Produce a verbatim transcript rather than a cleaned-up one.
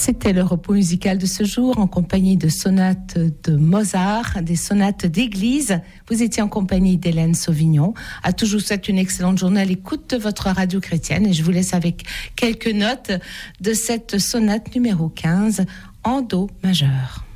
C'était le repos musical de ce jour en compagnie de sonates de Mozart, des sonates d'église. Vous étiez en compagnie d'Hélène Sauvignon. À tous, je vous souhaite une excellente journée à l'écoute de votre radio chrétienne et je vous laisse avec quelques notes de cette sonate numéro quinze en do majeur.